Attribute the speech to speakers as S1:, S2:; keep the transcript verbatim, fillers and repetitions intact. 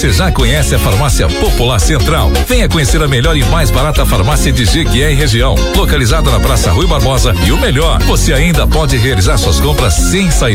S1: Você já conhece a Farmácia Popular Central? Venha conhecer a melhor e mais barata farmácia de Jequié e região, localizada na Praça Rui Barbosa. E o melhor, você ainda pode realizar suas compras sem sair